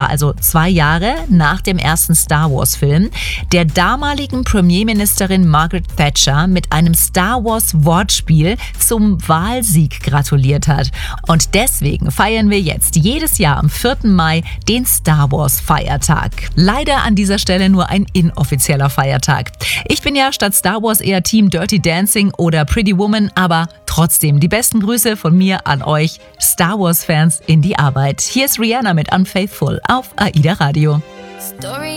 war also 2 Jahre nach dem ersten Star Wars-Film, der damaligen Premierministerin Margaret Thatcher mit einem Star Wars-Wortspiel zum Wahlsieg gratuliert hat. Und deswegen feiern wir jetzt jedes Jahr am 4. Mai den Star Wars-Feiertag. Leider an dieser Stelle nur ein inoffizieller Feiertag. Ich bin ja statt Star Wars eher Team Dirty Dancing oder Pretty Woman, aber trotzdem die besten Grüße von mir an euch Star Wars-Fans in die Arbeit. Hier ist Rihanna mit Unfaithful auf AIDA Radio. Story